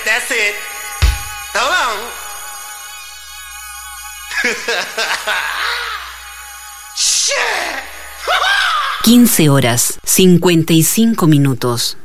that's it. Hold on. Shit. 15 horas, 55 minutos.